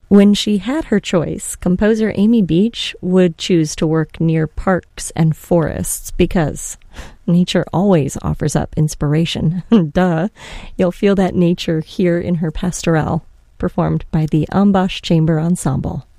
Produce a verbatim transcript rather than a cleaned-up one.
When she had her choice, composer Amy Beach would choose to work near parks and forests because nature always offers up inspiration. Duh. You'll feel that nature here in her pastorale, performed by the Ambash Chamber Ensemble.